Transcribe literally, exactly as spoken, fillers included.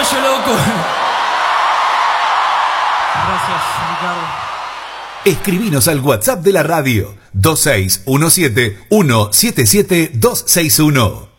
apoyo, loco. Gracias, Ricardo. Escribinos al WhatsApp de la radio dos seis uno siete, uno siete siete, dos seis uno.